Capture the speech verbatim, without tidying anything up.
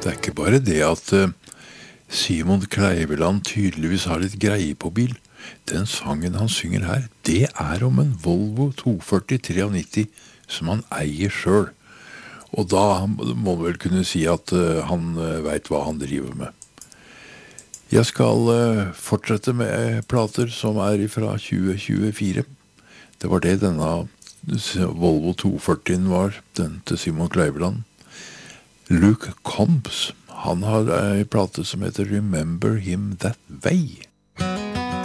Det er ikke bare det at uh, Simon Kleiveland tydeligvis har litt greie på bil. Den sangen han synger her, det er om en Volvo to førti nitti som han eier selv. Og da må man vel kunne si at uh, han uh, vet hva han driver med. Jeg skal uh, fortsette med plater som er fra tjue tjuefire. Det var det denne Volvo to førti var, den til Simon Kleiveland. Luke Combs, han har en plate som heter Remember Him That Way.